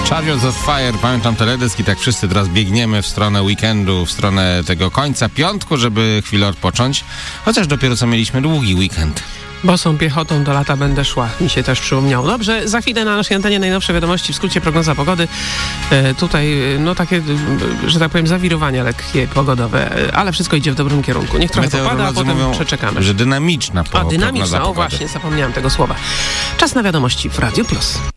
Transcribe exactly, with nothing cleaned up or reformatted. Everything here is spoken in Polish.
Chariots of Fire, pamiętam teledysk i tak wszyscy teraz biegniemy w stronę weekendu, w stronę tego końca piątku, żeby chwilę odpocząć, chociaż dopiero co mieliśmy długi weekend. Bosą piechotą do lata będę szła, mi się też przypomniało. Dobrze, za chwilę na naszej antenie najnowsze wiadomości, w skrócie prognoza pogody. E, tutaj, no takie, że tak powiem, zawirowania lekkie pogodowe, ale wszystko idzie w dobrym kierunku. Niech trochę popada, a potem mówią, przeczekamy. Że dynamiczna po, A, dynamiczna, o pogody. właśnie, zapomniałem tego słowa. Czas na wiadomości w Radio Plus.